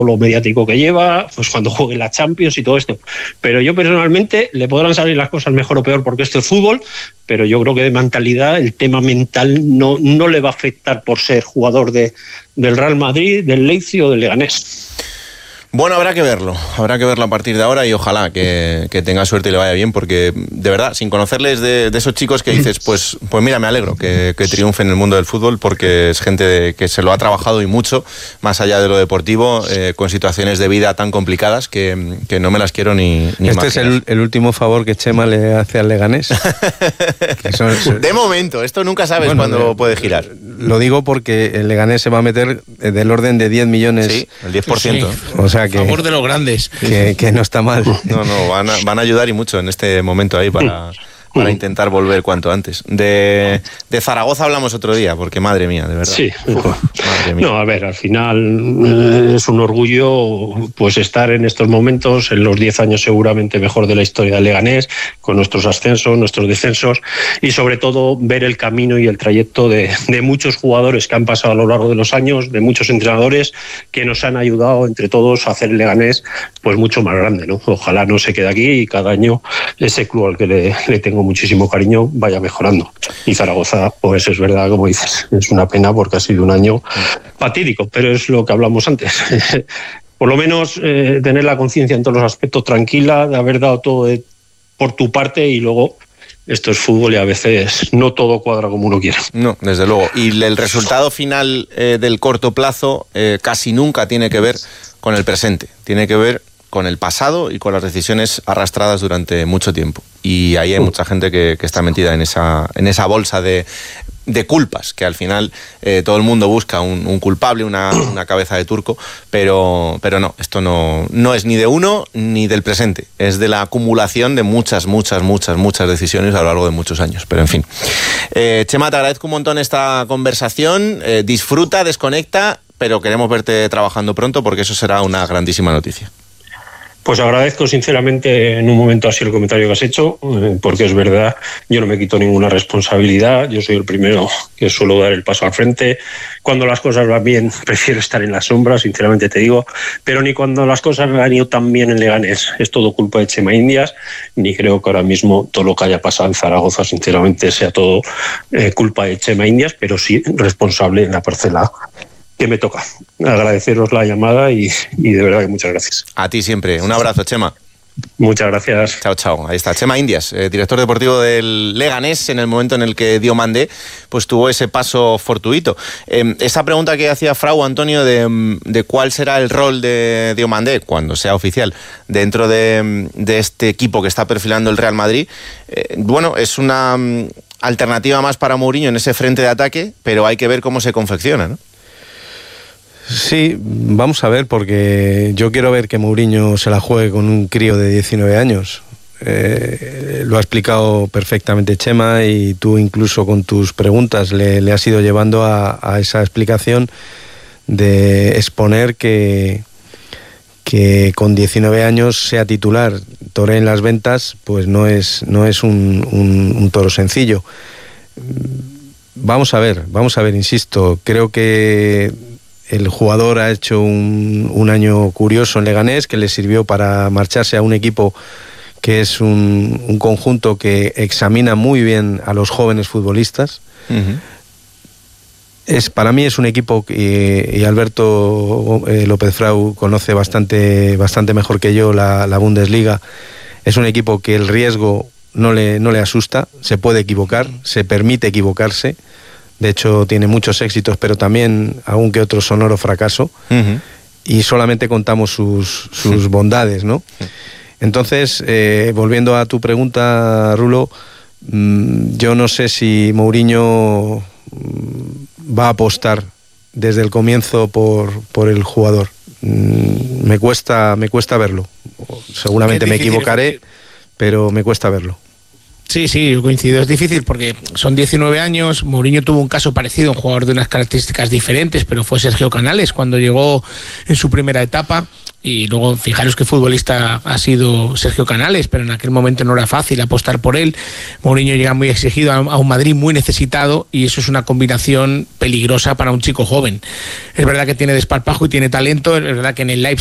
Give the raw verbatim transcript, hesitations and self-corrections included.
lo mediático que lleva, pues cuando juegue la Champions y todo esto. Pero yo personalmente, le podrán salir las cosas mejor o peor porque esto es fútbol, pero yo creo que de mentalidad, el tema mental no, no le va a afectar por ser jugador de, del Real Madrid, del Leipzig o del Leganés. Bueno, habrá que verlo, habrá que verlo a partir de ahora y ojalá que, que tenga suerte y le vaya bien, porque de verdad, sin conocerles de, de esos chicos que dices, pues, pues mira, me alegro que, que triunfen en el mundo del fútbol, porque es gente de, que se lo ha trabajado y mucho, más allá de lo deportivo, eh, con situaciones de vida tan complicadas que, que no me las quiero ni, ni Este imaginar. es el, el último favor que Chema le hace al Leganés. Que son, son... De momento, esto nunca sabes bueno, cuándo puede girar. Lo digo porque el Leganés se va a meter del orden de diez millones. Sí, el diez por ciento. Sí. O sea que, a favor de los grandes. Que, que no está mal. No, no, van a, van a ayudar y mucho en este momento ahí para... para intentar volver cuanto antes. De, de Zaragoza hablamos otro día, porque madre mía, de verdad. Sí. Uf, madre mía. No, a ver, al final eh, es un orgullo pues estar en estos momentos, en los diez años seguramente mejor de la historia del Leganés, con nuestros ascensos, nuestros descensos, y sobre todo ver el camino y el trayecto de, de muchos jugadores que han pasado a lo largo de los años, de muchos entrenadores que nos han ayudado entre todos a hacer el Leganés pues mucho más grande, ¿no? Ojalá no se quede aquí y cada año ese club al que le, le tengo muchísimo cariño vaya mejorando. Y Zaragoza, pues es verdad, como dices, es una pena porque ha sido un año fatídico, pero es lo que hablamos antes. Por lo menos eh, tener la conciencia en todos los aspectos tranquila, de haber dado todo de, por tu parte, y luego esto es fútbol y a veces no todo cuadra como uno quiere. No, desde luego. Y el resultado final eh, del corto plazo eh, casi nunca tiene que ver con el presente, tiene que ver con el pasado y con las decisiones arrastradas durante mucho tiempo. Y ahí hay mucha gente que, que está metida en esa, en esa bolsa de, de culpas, que al final eh, todo el mundo busca un, un culpable, una, una cabeza de turco, pero, pero no, esto no, no es ni de uno ni del presente, es de la acumulación de muchas, muchas, muchas, muchas decisiones a lo largo de muchos años. Pero en fin. Eh, Chema, te agradezco un montón esta conversación, eh, disfruta, desconecta, pero queremos verte trabajando pronto porque eso será una grandísima noticia. Pues agradezco sinceramente en un momento así el comentario que has hecho, porque es verdad, yo no me quito ninguna responsabilidad, yo soy el primero que suelo dar el paso al frente. Cuando las cosas van bien prefiero estar en la sombra, sinceramente te digo, pero ni cuando las cosas han ido tan bien en Leganés es todo culpa de Chema Indias, ni creo que ahora mismo todo lo que haya pasado en Zaragoza sinceramente sea todo eh, culpa de Chema Indias, pero sí responsable en la parcela que me toca. Agradeceros la llamada y, y de verdad que muchas gracias. A ti siempre. Un abrazo, Chema. Muchas gracias. Chao, chao. Ahí está Chema Indias, eh, director deportivo del Leganés, en el momento en el que Diomandé pues tuvo ese paso fortuito. Eh, esa pregunta que hacía Frau, Antonio, de, de cuál será el rol de Diomandé, cuando sea oficial, dentro de, de este equipo que está perfilando el Real Madrid, eh, bueno, es una um, alternativa más para Mourinho en ese frente de ataque, pero hay que ver cómo se confecciona, ¿no? Sí, vamos a ver, porque yo quiero ver que Mourinho se la juegue con un crío de diecinueve años. Eh, lo ha explicado perfectamente Chema y tú incluso con tus preguntas le, le has ido llevando a, a esa explicación de exponer que, que con diecinueve años sea titular, toree en las ventas, pues no es, no es un, un, un toro sencillo. Vamos a ver, vamos a ver, insisto, creo que el jugador ha hecho un, un año curioso en Leganés que le sirvió para marcharse a un equipo que es un, un conjunto que examina muy bien a los jóvenes futbolistas. Uh-huh. Es, para mí es un equipo que, y Alberto eh, López Frau conoce bastante, bastante mejor que yo la, la Bundesliga. Es un equipo que el riesgo no le, no le asusta, se puede equivocar, se permite equivocarse. De hecho, tiene muchos éxitos, pero también algún que otro sonoro fracaso. Uh-huh. Y solamente contamos sus, sus bondades, ¿no? Entonces, eh, volviendo a tu pregunta, Rulo, mmm, yo no sé si Mourinho mmm, va a apostar desde el comienzo por, por el jugador. Mm, me cuesta, me cuesta verlo. Seguramente me equivocaré, pero me cuesta verlo. Sí, sí, coincido, es difícil porque son diecinueve años, Mourinho tuvo un caso parecido, un jugador de unas características diferentes, pero fue Sergio Canales cuando llegó en su primera etapa. Y luego fijaros qué futbolista ha sido Sergio Canales, pero en aquel momento no era fácil apostar por él. Mourinho llega muy exigido a un Madrid muy necesitado y eso es una combinación peligrosa para un chico joven. Es verdad que tiene desparpajo y tiene talento, es verdad que en el Leipzig